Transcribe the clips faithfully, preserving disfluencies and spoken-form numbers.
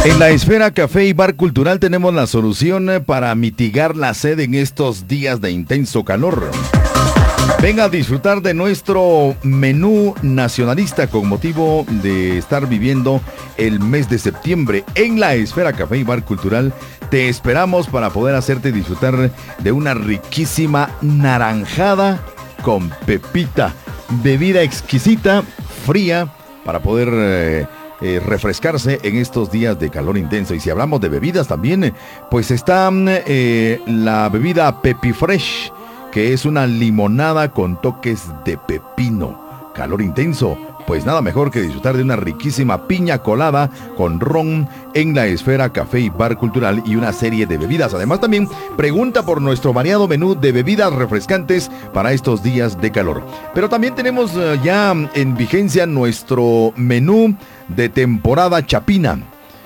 En la Esfera Café y Bar Cultural tenemos la solución para mitigar la sed en estos días de intenso calor. Venga a disfrutar de nuestro menú nacionalista con motivo de estar viviendo el mes de septiembre. En la Esfera Café y Bar Cultural te esperamos para poder hacerte disfrutar de una riquísima naranjada con pepita, bebida exquisita, fría, para poder eh, eh, refrescarse en estos días de calor intenso. Y si hablamos de bebidas también, pues está eh, la bebida Pepi Fresh, que es una limonada con toques de pepino. Calor intenso, pues nada mejor que disfrutar de una riquísima piña colada con ron en la Esfera Café y Bar Cultural y una serie de bebidas. Además también pregunta por nuestro variado menú de bebidas refrescantes para estos días de calor. Pero también tenemos uh, ya en vigencia nuestro menú de temporada chapina.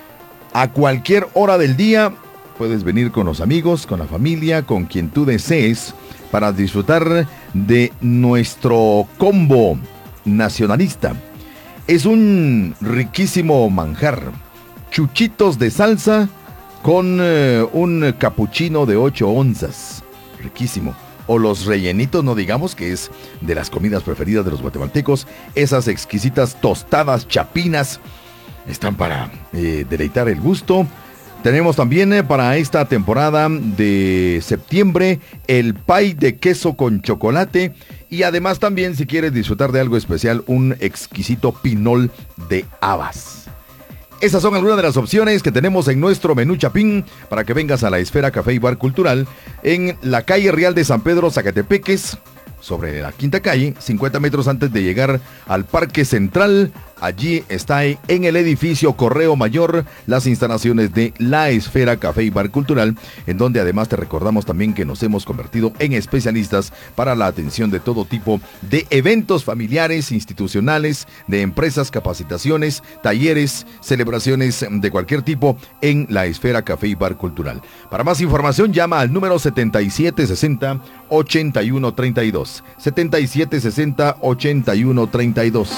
A cualquier hora del día puedes venir con los amigos, con la familia, con quien tú desees, para disfrutar de nuestro combo nacionalista. Es un riquísimo manjar. Chuchitos de salsa con eh, un capuchino de ocho onzas. Riquísimo. O los rellenitos, no digamos, que es de las comidas preferidas de los guatemaltecos. Esas exquisitas tostadas chapinas están para eh, deleitar el gusto. Tenemos también eh, para esta temporada de septiembre el pay de queso con chocolate y además también, si quieres disfrutar de algo especial, un exquisito pinol de habas. Esas son algunas de las opciones que tenemos en nuestro menú chapín para que vengas a la Esfera Café y Bar Cultural en la calle Real de San Pedro, Zacatepeques, sobre la quinta calle, cincuenta metros antes de llegar al Parque Central. Allí está en el edificio Correo Mayor las instalaciones de la Esfera Café y Bar Cultural, en donde además te recordamos también que nos hemos convertido en especialistas para la atención de todo tipo de eventos familiares, institucionales, de empresas, capacitaciones, talleres, celebraciones de cualquier tipo en la Esfera Café y Bar Cultural. Para más información llama al número setenta y siete sesenta, ochenta y uno treinta y dos. setenta y siete sesenta, ochenta y uno treinta y dos.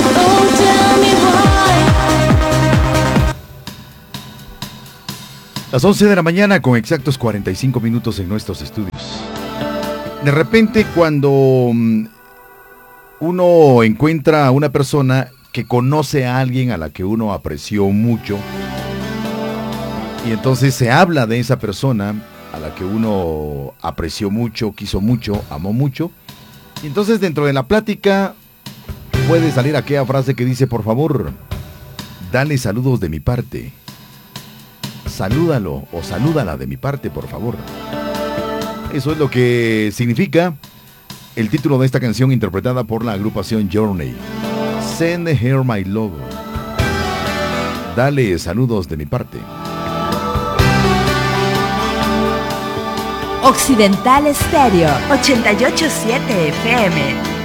Las once de la mañana con exactos cuarenta y cinco minutos en nuestros estudios. De repente, cuando uno encuentra a una persona que conoce a alguien a la que uno apreció mucho, y entonces se habla de esa persona a la que uno apreció mucho, quiso mucho, amó mucho, y entonces dentro de la plática puede salir aquella frase que dice: por favor, dale saludos de mi parte. Salúdalo o salúdala de mi parte, por favor. Eso es lo que significa el título de esta canción interpretada por la agrupación Journey. Send her my love. Dale saludos de mi parte. Occidental Estéreo ochenta y ocho punto siete F M.